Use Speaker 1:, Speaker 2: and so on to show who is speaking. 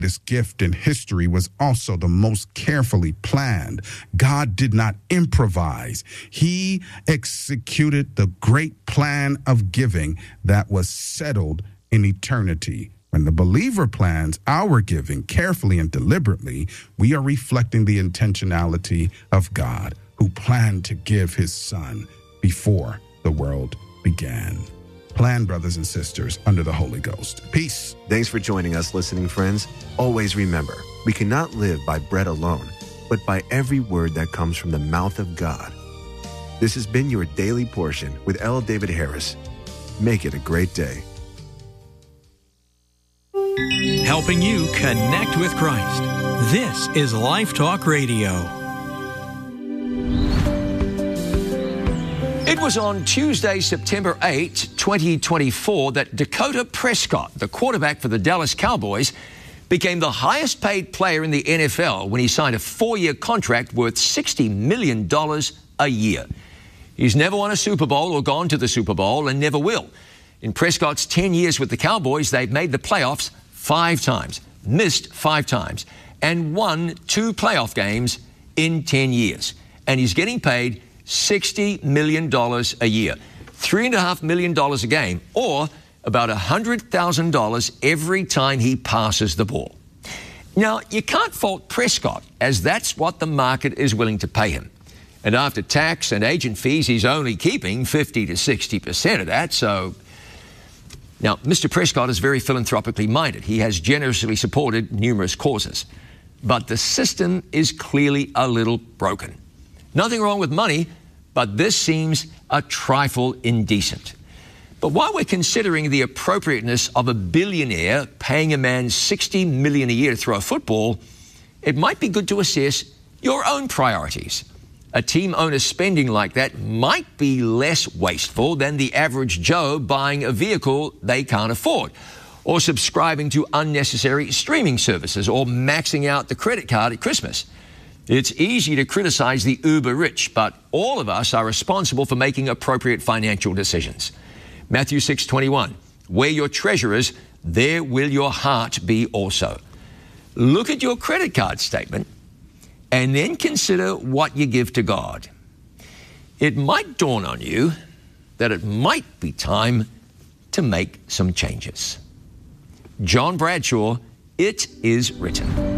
Speaker 1: This gift in history was also the most carefully planned. God did not improvise. He executed the great plan of giving that was settled in eternity. When the believer plans our giving carefully and deliberately, we are reflecting the intentionality of God, who planned to give his Son before the world began. Plan, brothers and sisters, under the Holy Ghost. Peace.
Speaker 2: Thanks for joining us, listening friends. Always remember, we cannot live by bread alone, but by every word that comes from the mouth of God. This has been your Daily Portion with L. David Harris. Make it a great day.
Speaker 3: Helping you connect with Christ. This is Life Talk Radio.
Speaker 4: It was on Tuesday, September 8, 2024, that Dakota Prescott, the quarterback for the Dallas Cowboys, became the highest paid player in the NFL when he signed a 4-year contract worth $60 million a year. He's never won a Super Bowl or gone to the Super Bowl and never will. In Prescott's 10 years with the Cowboys, they've made the playoffs 5 times, missed 5 times, and won 2 playoff games in 10 years. And he's getting paid $60 million a year, $3.5 million a game, or about $100,000 every time he passes the ball. Now, you can't fault Prescott, as that's what the market is willing to pay him. And after tax and agent fees, he's only keeping 50 to 60% of that, so... Now, Mr. Prescott is very philanthropically minded. He has generously supported numerous causes. But the system is clearly a little broken. Nothing wrong with money, but this seems a trifle indecent. But while we're considering the appropriateness of a billionaire paying a man $60 million a year to throw a football, it might be good to assess your own priorities. A team owner's spending like that might be less wasteful than the average Joe buying a vehicle they can't afford, or subscribing to unnecessary streaming services, or maxing out the credit card at Christmas. It's easy to criticize the uber rich, but all of us are responsible for making appropriate financial decisions. Matthew 6:21, where your treasure is, there will your heart be also. Look at your credit card statement and then consider what you give to God. It might dawn on you that it might be time to make some changes. John Bradshaw, It Is Written.